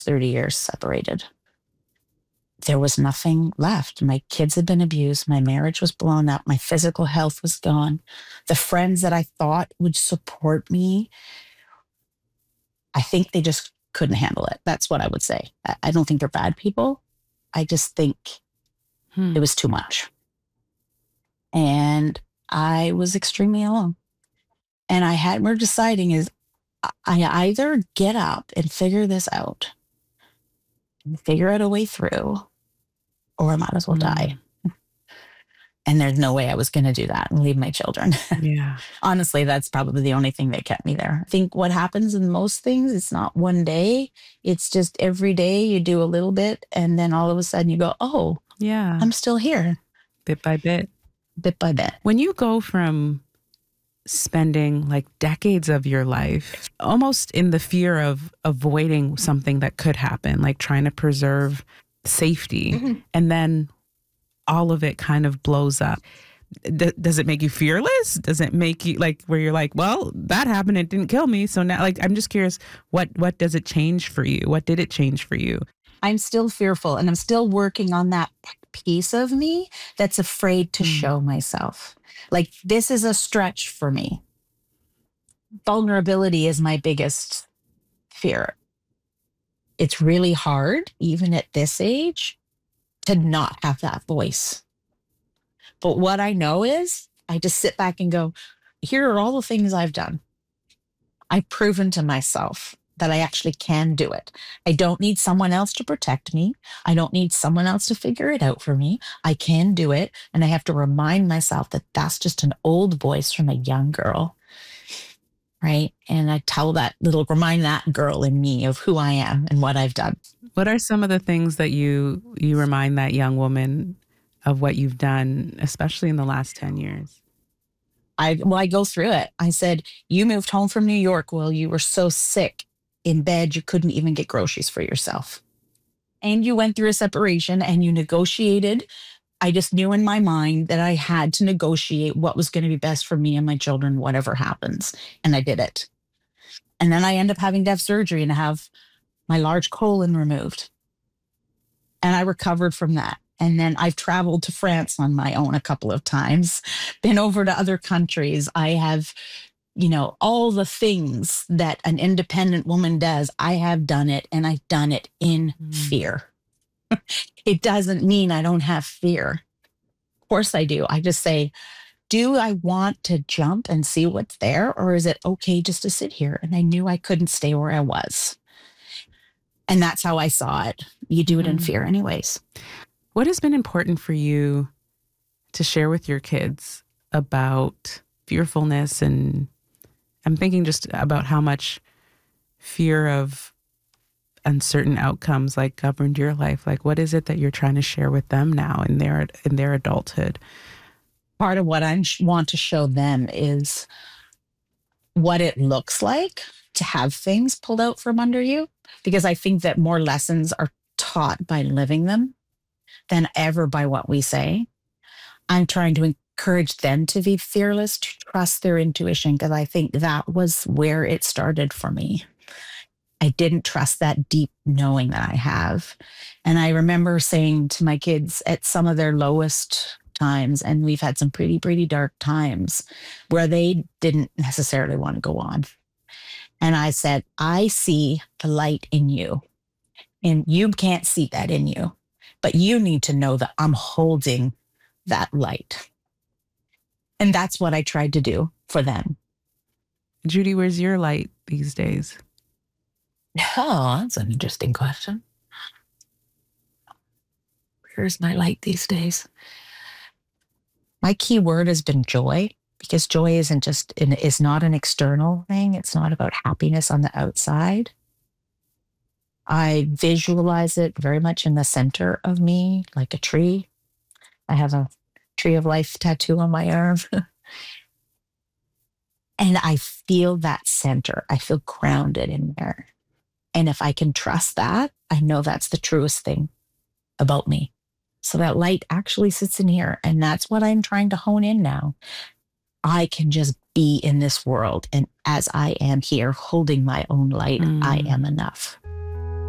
30 years separated. There was nothing left. My kids had been abused. My marriage was blown up. My physical health was gone. The friends that I thought would support me, I think they just couldn't handle it. That's what I would say. I don't think they're bad people. I just think it was too much. And I was extremely alone. And we're deciding is I either get up and figure this out and figure out a way through, or I might as well die. And there's no way I was going to do that and leave my children. Yeah. Honestly, that's probably the only thing that kept me there. I think what happens in most things, it's not one day. It's just every day you do a little bit. And then all of a sudden you go, oh, yeah, I'm still here. Bit by bit. Bit by bit. When you go from spending like decades of your life almost in the fear of avoiding something that could happen, like trying to preserve safety, and then all of it kind of blows up. Does it make you fearless? Does it make you like where you're like, well, that happened, it didn't kill me, so now, like, I'm just curious, what does it change for you? What did it change for you? I'm still fearful, and I'm still working on that piece of me that's afraid to show myself. Like, this is a stretch for me. Vulnerability is my biggest fear. It's really hard, even at this age, to not have that voice. But what I know is I just sit back and go, here are all the things I've done. I've proven to myself that I actually can do it. I don't need someone else to protect me. I don't need someone else to figure it out for me. I can do it. And I have to remind myself that that's just an old voice from a young girl. Right. And I remind that girl in me of who I am and what I've done. What are some of the things that you remind that young woman of what you've done, especially in the last 10 years? I go through it. I said, you moved home from New York. Well, you were so sick in bed, you couldn't even get groceries for yourself. And you went through a separation and you negotiated. I just knew in my mind that I had to negotiate what was going to be best for me and my children, whatever happens. And I did it. And then I end up having to have surgery and have my large colon removed. And I recovered from that. And then I've traveled to France on my own a couple of times, been over to other countries. I have, all the things that an independent woman does. I have done it, and I've done it in fear. It doesn't mean I don't have fear. Of course I do. I just say, do I want to jump and see what's there? Or is it okay just to sit here? And I knew I couldn't stay where I was. And that's how I saw it. You do it in fear anyways. What has been important for you to share with your kids about fearfulness? And I'm thinking just about how much fear of uncertain outcomes like governed your life. Like, what is it that you're trying to share with them now in their adulthood? Part of what I want to show them is what it looks like to have things pulled out from under you, because I think that more lessons are taught by living them than ever by what we say. I'm trying to encourage them to be fearless, to trust their intuition, because I think that was where it started for me. I didn't trust that deep knowing that I have. And I remember saying to my kids at some of their lowest times, and we've had some pretty, pretty dark times where they didn't necessarily want to go on. And I said, I see the light in you, and you can't see that in you, but you need to know that I'm holding that light. And that's what I tried to do for them. Judy, where's your light these days? Oh, that's an interesting question. Where's my light these days? My key word has been joy, because joy is not an external thing. It's not about happiness on the outside. I visualize it very much in the center of me, like a tree. I have a tree of life tattoo on my arm. And I feel that center. I feel grounded in there. And if I can trust that, I know that's the truest thing about me. So that light actually sits in here. And that's what I'm trying to hone in now. I can just be in this world. And as I am here holding my own light, I am enough.